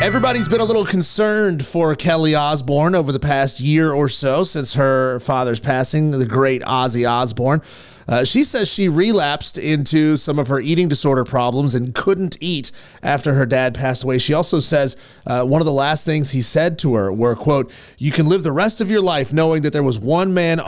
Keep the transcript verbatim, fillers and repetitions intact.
Everybody's been a little concerned for Kelly Osbourne over the past year or so since her father's passing, the great Ozzy Osbourne. Uh, she says she relapsed into some of her eating disorder problems and couldn't eat after her dad passed away. She also says uh, one of the last things he said to her were, quote, "You can live the rest of your life knowing that there was one man